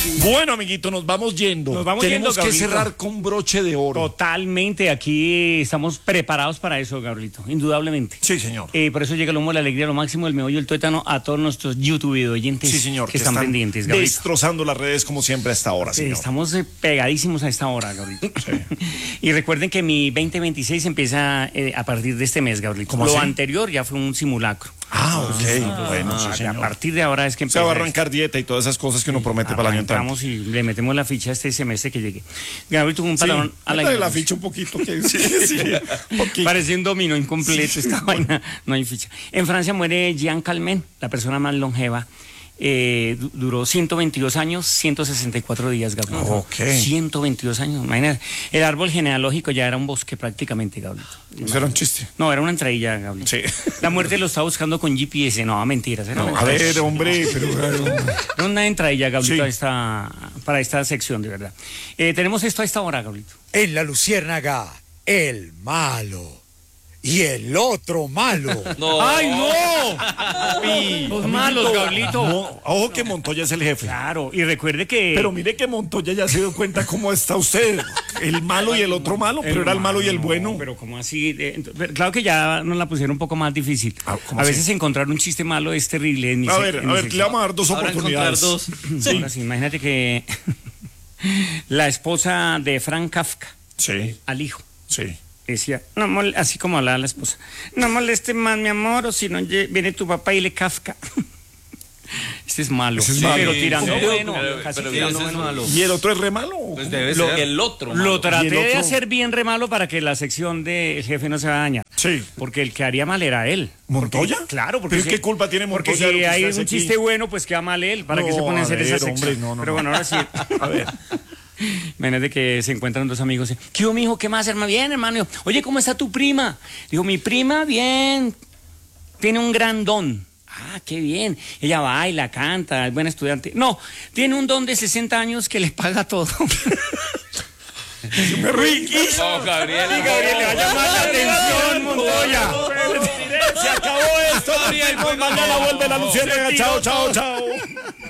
Bueno, amiguito, nos vamos yendo. Tenemos que cerrar con broche de oro. Totalmente, aquí estamos preparados para eso, Gabrielito, indudablemente. Sí, señor. Por eso llega el humor, la alegría, lo máximo, el meollo, el tuétano a todos nuestros YouTube oyentes, sí, señor, que están pendientes, Gabrielito. Destrozando las redes como siempre a esta hora, señor. Estamos pegadísimos a esta hora, Gabrielito. Sí. Y recuerden que mi 2026 empieza a partir de este mes, Gabrielito. Lo anterior ya fue un simulacro. Bueno, sí, señor. A partir de ahora es que se va a arrancar dieta y todas esas cosas que uno promete para el año entrante. Y le metemos la ficha este semestre que llegue. Gabriel tuvo un paladón a la la ficha un poquito. Parece un dominó incompleto esta vaina. No hay ficha. En Francia muere Jean Calment, la persona más longeva. Duró 122 años, 164 días, Gabriel. 122 años, imagínate. El árbol genealógico ya era un bosque prácticamente, Gabriel. ¿Eso era un chiste? No, era una entradilla, Gabriel. Sí. La muerte lo está buscando con GPS. No, mentiras. A ver, hombre, pero... Era una entradilla, Gabriel, para esta sección, de verdad. Tenemos esto a esta hora, Gabriel. En la Luciérnaga, el malo. Y el otro malo. No. ¡Ay, no! Los malos, Gabrielito. Ojo que Montoya es el jefe. Claro, y recuerde que... Pero mire que Montoya ya se dio cuenta cómo está usted. El malo y el otro malo, pero era el malo y el bueno. Pero ¿cómo así? Claro que ya nos la pusieron un poco más difícil. A veces encontrar un chiste malo es terrible. A ver, le vamos a dar dos oportunidades. Ahora sí, imagínate que la esposa de Frank Kafka, al hijo, decía, así como hablaba la esposa, no moleste más, mi amor, o si no viene tu papá y le Kafka. Este es malo, pero tirando bueno, casi tirando bueno. ¿Y el otro es re malo? Pues debe ser el otro malo. Lo traté de hacer bien re malo para que la sección del jefe no se vaya a dañar. Sí. Porque el que haría mal era él. ¿Montoya? Claro, porque... ¿Pero qué culpa tiene Montoya? Porque si hay un chiste bueno, pues queda mal él. ¿Para qué se pone a hacer esa sección? Pero bueno, ahora sí. A ver... Imagínate que se encuentran dos amigos. ¿Qué hubo, mijo? ¿Qué más, hermano? Bien, hermano. Oye, ¿cómo está tu prima? Dijo, mi prima, bien. Tiene un gran don. Ah, qué bien. Ella baila, canta, es buena estudiante. No, tiene un don de 60 años que le paga todo. Riquísimo. No, Gabriel. Sí, Gabriel, le va a llamar la atención, Montoya. Se acabó esto. Mañana vuelve la Luciérnaga. Chao, chao, chao.